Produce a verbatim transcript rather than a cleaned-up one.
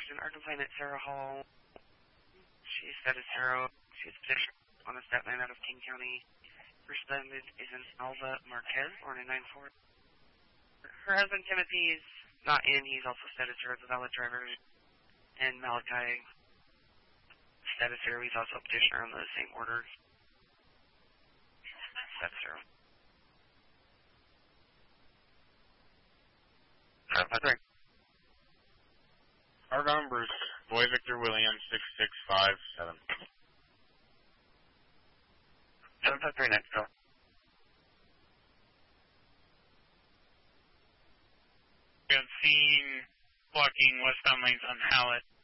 Sergeant. Our complainant, Sarah Hall. She's status zero. She's a petitioner on a stat line out of King County. Respondent is an Alva Marquez, born in nine four. Her husband, Timothy, is not in. He's also status zero as a valid driver. And Malachi, status zero. He's also a petitioner on the same order. Status zero. Uh, that's right. Argonne Bruce, Boy Victor Williams, six six five seven. seven five three, next, go. We have seen blocking westbound lanes on Hallett.